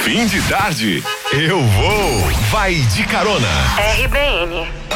Fim de tarde, eu vou. Vai de carona. RBN.